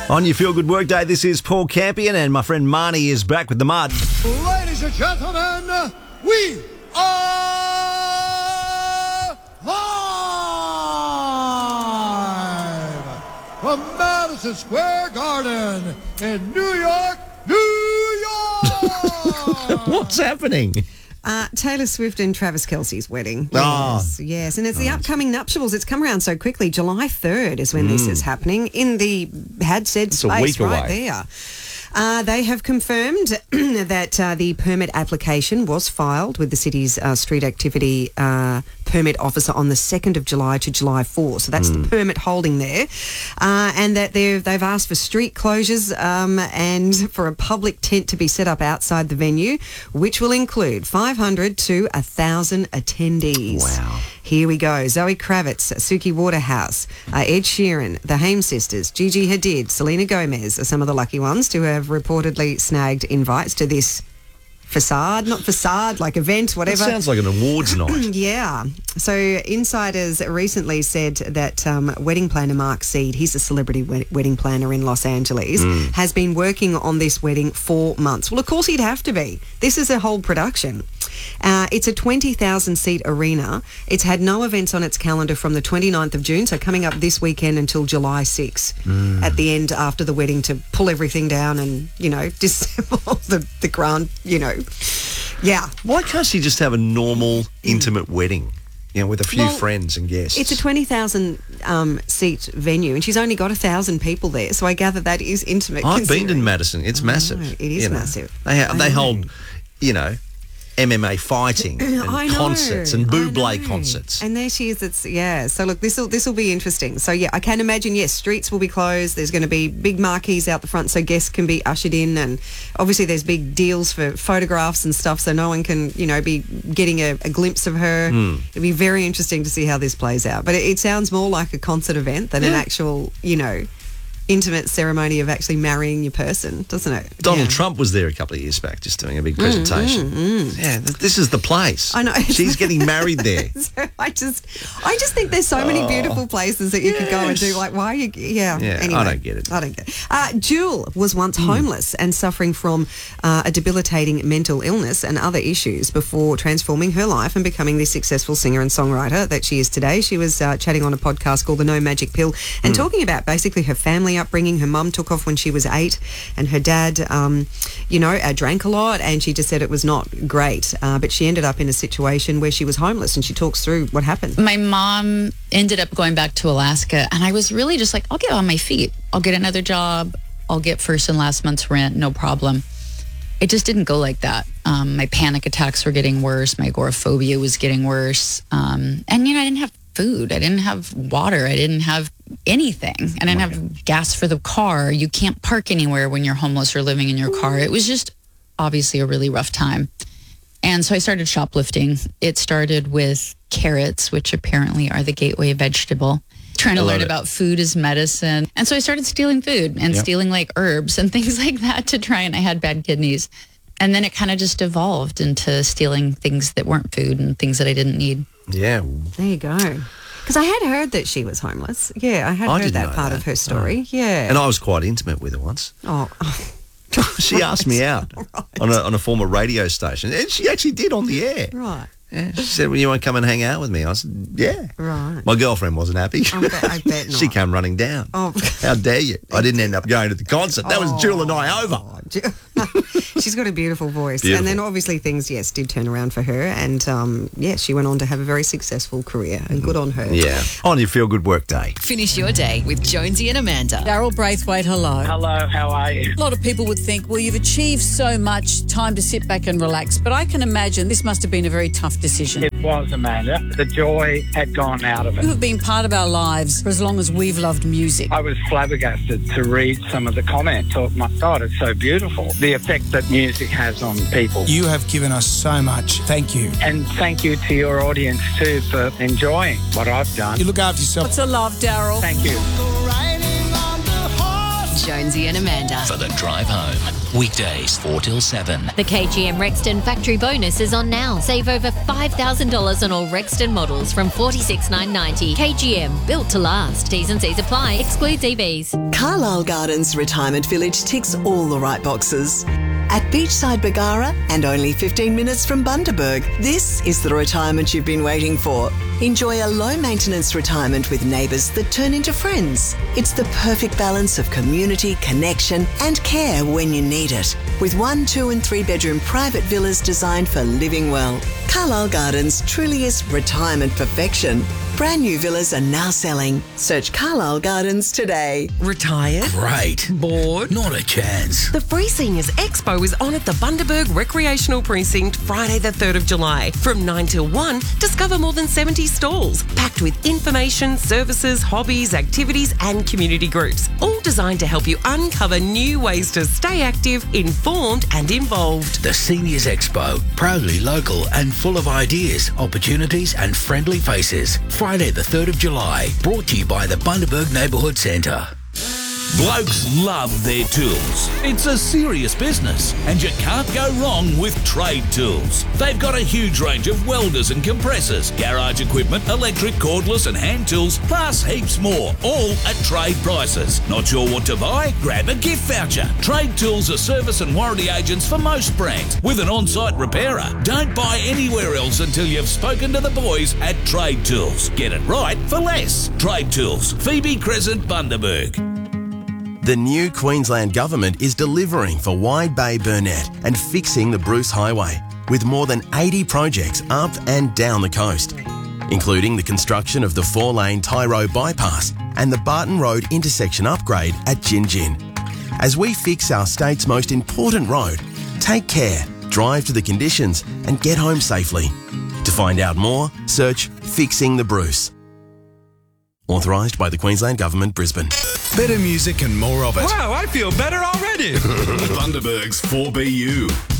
On your Feel Good Workday, this is Paul Campion and my friend Marnie is back with the mud. Ladies and gentlemen, we are live from Madison Square Garden in New York, New York. What's happening? Taylor Swift and Travis Kelce's wedding. Oh. Yes. And it's the upcoming nuptials. It's come around so quickly. July 3rd is when this is happening in the had said space a week right away. there. They have confirmed that the permit application was filed with the city's street activity permit officer on the 2nd of July to July 4. So that's the permit holding there. And that they've asked for street closures and for a public tent to be set up outside the venue, which will include 500 to 1,000 attendees. Wow. Here we go. Zoe Kravitz, Suki Waterhouse, Ed Sheeran, the Haim sisters, Gigi Hadid, Selena Gomez are some of the lucky ones to have reportedly snagged invites to this like event, whatever. That sounds like an awards night. Yeah. So insiders recently said that wedding planner Mark Seed, he's a celebrity wedding planner in Los Angeles, has been working on this wedding for months. Well, of course he'd have to be. This is a whole production. It's a 20,000-seat arena. It's had no events on its calendar from the 29th of June, so coming up this weekend until July 6 at the end after the wedding to pull everything down and, disassemble the grand, Yeah. Why can't she just have a normal, intimate wedding, with a few friends and guests? It's a 20,000 seat venue and she's only got 1,000 people there, so I gather that is intimate. I've been to Madison. It's massive. It is massive. They hold, MMA fighting and concerts and Bublé concerts. And there she is. So look, this will be interesting. So yeah, I can imagine. Yes, streets will be closed. There's going to be big marquees out the front so guests can be ushered in, and obviously there's big deals for photographs and stuff, so no one can be getting a glimpse of her. It'll be very interesting to see how this plays out. But it sounds more like a concert event than an actual intimate ceremony of actually marrying your person, doesn't it? Donald Trump was there a couple of years back just doing a big presentation. Yeah, this is the place. I know. She's getting married there. So I just think there's so many beautiful places that you could go and do. Like, why are you... Yeah, anyway, I don't get it. Jewel was once homeless and suffering from a debilitating mental illness and other issues before transforming her life and becoming the successful singer and songwriter that she is today. She was chatting on a podcast called The No Magic Pill and talking about basically her family upbringing. Her mum took off when she was 8 and her dad, drank a lot, and she just said it was not great. But she ended up in a situation where she was homeless, and she talks through what happened. My mom ended up going back to Alaska, and I was really just like, I'll get on my feet. I'll get another job. I'll get first and last month's rent, no problem. It just didn't go like that. My panic attacks were getting worse. My agoraphobia was getting worse. And, I didn't have food. I didn't have water. I didn't have anything. I didn't have gas for the car. You can't park anywhere when you're homeless or living in your car. It was just obviously a really rough time. And so I started shoplifting. It started with carrots, which apparently are the gateway vegetable. Trying to learn about food as medicine. And so I started stealing food and stealing like herbs and things like that to try, and I had bad kidneys. And then it kind of just evolved into stealing things that weren't food and things that I didn't need. Yeah. There you go. Because I had heard that she was homeless. Yeah, I had heard that part of her story. Yeah. And I was quite intimate with her once. Oh. She asked me out on a former radio station. And she actually did on the air. Right. Yeah, she said, well, you want to come and hang out with me? I said, yeah. Right. My girlfriend wasn't happy. I bet not. She came running down. Oh. How dare you? I didn't end up going to the concert. That was Jewel and I over. She's got a beautiful voice. Beautiful. And then obviously things, did turn around for her. And, she went on to have a very successful career. And good on her. Yeah. On your Feel Good Work Day. Finish your day with Jonesy and Amanda. Daryl Braithwaite, hello. Hello, how are you? A lot of people would think, well, you've achieved so much, time to sit back and relax. But I can imagine this must have been a very tough decision. It was, Amanda. The joy had gone out of it. You have been part of our lives for as long as we've loved music. I was flabbergasted to read some of the comments. Oh, my God, it's so beautiful. The effect that music has on people. You have given us so much. Thank you. And thank you to your audience, too, for enjoying what I've done. You look after yourself. Lots of love, Daryl. Thank you. Jonesy and Amanda. For the drive home. Weekdays 4 till 7. The KGM Rexton factory bonus is on now. Save over $5,000 on all Rexton models from $46,990. KGM, built to last. T's and C's apply. Excludes EVs. Carlisle Gardens Retirement Village ticks all the right boxes. At Beachside Bargara and only 15 minutes from Bundaberg, this is the retirement you've been waiting for. Enjoy a low-maintenance retirement with neighbours that turn into friends. It's the perfect balance of community, connection and care when you need it. With 1, 2 and 3 bedroom private villas designed for living well. Carlisle Gardens truly is retirement perfection. Brand new villas are now selling. Search Carlisle Gardens today. Retired? Great. Bored? Not a chance. The Free Seniors Expo is on at the Bundaberg Recreational Precinct Friday the 3rd of July. From 9 till 1, discover more than 70 stalls packed with information, services, hobbies, activities and community groups. All designed to help you uncover new ways to stay active, informed and involved. The Seniors Expo, proudly local and full of ideas, opportunities and friendly faces. Friday the 3rd of July, brought to you by the Bundaberg Neighbourhood Centre. Blokes love their tools. It's a serious business, and you can't go wrong with Trade Tools. They've got a huge range of welders and compressors, garage equipment, electric, cordless and hand tools, plus heaps more, all at trade prices. Not sure what to buy? Grab a gift voucher. Trade Tools are service and warranty agents for most brands, with an on-site repairer. Don't buy anywhere else until you've spoken to the boys at Trade Tools. Get it right for less. Trade Tools, Phoebe Crescent, Bundaberg. The new Queensland Government is delivering for Wide Bay Burnett and fixing the Bruce Highway, with more than 80 projects up and down the coast, including the construction of the 4-lane Tyro bypass and the Barton Road intersection upgrade at Gin Gin. As we fix our state's most important road, take care, drive to the conditions and get home safely. To find out more, search Fixing the Bruce. Authorised by the Queensland Government, Brisbane. Better music and more of it. Wow, I feel better already. Bundaberg's 4BU.